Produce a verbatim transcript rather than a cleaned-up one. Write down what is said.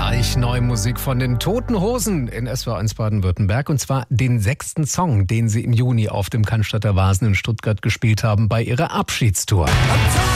Gleich neue Musik von den Toten Hosen in S W R eins Baden-Württemberg. Und zwar den sechsten Song, den sie im Juni auf dem Cannstatter Vasen in Stuttgart gespielt haben bei ihrer Abschiedstour.